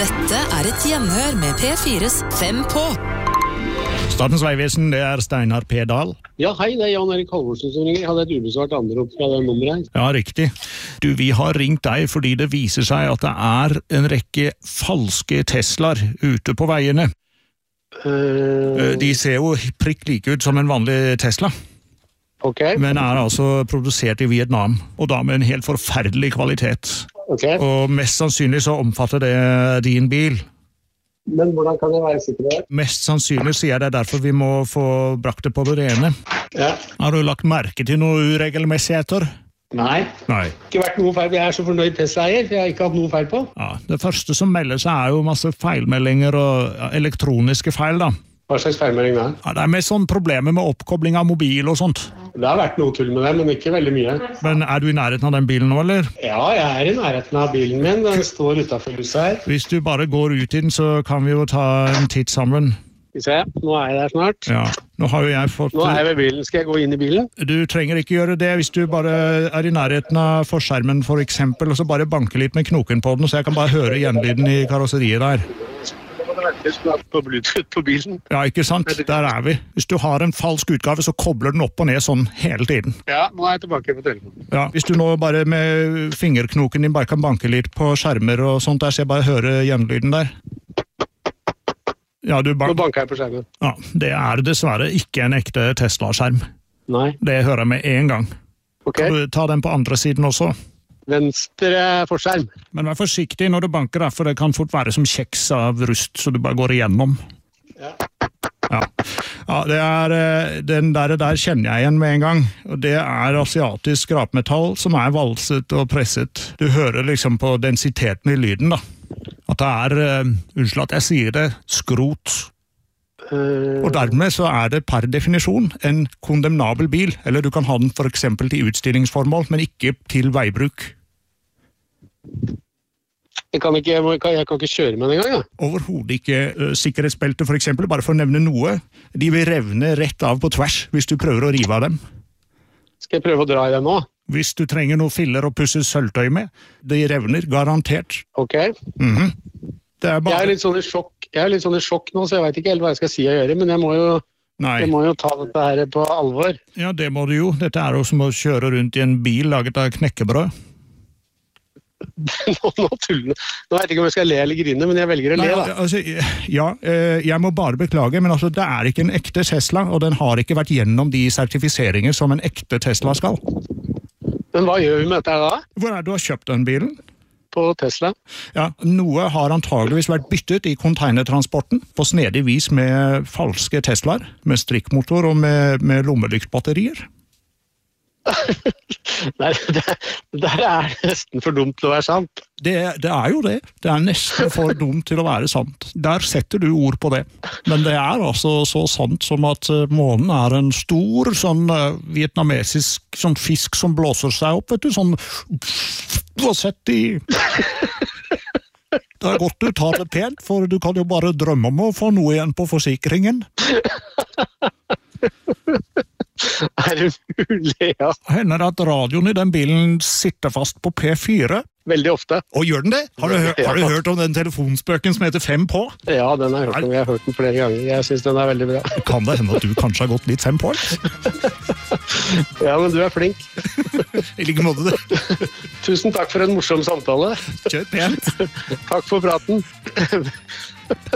Dette et gjenhør med P4's 5 på. Statens Vegvesen, det Steinar P. Dahl. Ja, hei, det Jan Erik Halvorsen som ringer. Jeg hadde et ubesvart anrop fra det nummeret. Ja, riktig. Du, vi har ringt deg fordi det viser seg at det en rekke falske Teslaer ute på veiene. De ser jo prikk like ut som en vanlig Tesla. Ok. Men altså produsert i Vietnam, og da med en helt forferdelig kvalitet. Ok. Og mest sannsynlig så omfatter det din bil. Men hvordan kan jeg være sikker på det? Mest sannsynlig sier det derfor vi må få brakt det på det rene. Ja. Har du lagt merke til noen uregelmessigheter? Nei. Nei. Ikke vært noe feil. Jeg så fornøyd Tesla-eier, for jeg har ikke hatt noe feil på. Ja, det første som melder seg jo masse feilmeldinger og elektroniske feil da. Hva slags feilmelding da? Ja, det mer sånn problemer med oppkobling av mobil og sånt. Det har vært noe tull med det, men ikke veldig mye. Men du i nærheten av den bilen nå, eller? Ja, jeg i nærheten av bilen min. Den står utenfor huset her. Hvis du bare går ut i den, så kan vi jo ta en titt sammen. Skal vi se, nå jeg der snart. Ja, nå har jo jeg fått... Nå jeg ved bilen. Skal jeg gå inn i bilen? Du trenger ikke gjøre det hvis du bare i nærheten av forskjermen for eksempel, og så bare banke litt med knoken på den, så jeg kan bare høre gjenlyden i karosseriet der. På Bluetooth på bilen. Ja, ikke sant? Der vi. Hvis du har en falsk utgave, så kobler den opp og ned sånn hele tiden. Ja, nå jeg tilbake på telefonen. Ja, hvis du nå bare med fingerknoken din bare kan banke litt på skjermer og sånt der, så jeg bare høre gjenlyden der. Ja, Nå banker jeg på skjermen. Ja, det dessverre ikke en ekte Tesla-skjerm. Nei. Det hører jeg med en gang. Ok. Kan du ta den på andre siden også? Venstre forskjerm. Men vær forsiktig når du banker der, for det kan fort være som kjeks av rust, så du bare går igjennom. Ja. Ja, den der kjenner jeg igjen med en gang. Og det asiatisk skrapmetall som valset og presset. Du hører liksom på densiteten i lyden da. At det unnskyld at jeg sier det, skrot. Og dermed så det per definisjon en kondemnabel bil, eller du kan ha den for eksempel til utstillingsformål, men ikke til veibruk. Jeg kan ikke kjøre med den en gang, ja. Overhodet ikke sikkerhetsbelte for eksempel, bare for å nevne noe. De vil revne rett av på tvers hvis du prøver å rive av dem. Skal jeg prøve å dra i den nå? Hvis du trenger noen filler å pusse sølvtøy med, de revner, garantert. Ok. Jeg litt sånn i sjokk nå, så jeg vet ikke helt hva jeg skal si og gjøre, men jeg må jo ta dette her på alvor. Ja, det må du jo. Dette jo som å kjøre rundt i en bil laget av knekkebrød. Nå tuller du. Nå vet jeg ikke om jeg skal le eller grine, men jeg velger å le da. Jeg må bare beklage, men altså, det ikke en ekte Tesla, og den har ikke vært gjennom de sertifiseringer som en ekte Tesla skal. Men hva gjør vi med dette da? Hvor du har kjøpt den bilen? På Tesla. Ja, noe har antageligvis vært byttet i containertransporten på snedig vis med falske Teslaer, med strikkmotor og med lommelyktbatterier. Nei, det nesten for dumt til å være sant. Det jo det. Det nesten for dumt til å være sant. Der setter du ord på det. Men det altså så sant som at månen en stor sånn vietnamesisk sånn fisk som blåser seg opp, vet du, sånn du har sett de... Det godt du tar det pent, for du kan jo bare drømme om å få noe igjen på forsikringen. Det mulig, ja? Hender at radioen i den bilen sitter fast på P4? Veldig ofte. Og gjør den det? Har du hørt om den telefonspøken som heter 5 på? Ja, den har jeg hørt om. Jeg har hørt den flere ganger. Jeg synes den veldig bra. Kan det hende at du kanskje har gått litt 5 på? Ja, men du flink. I like måte det. Tusen takk for en morsom samtale. Kjør pent. Takk for praten.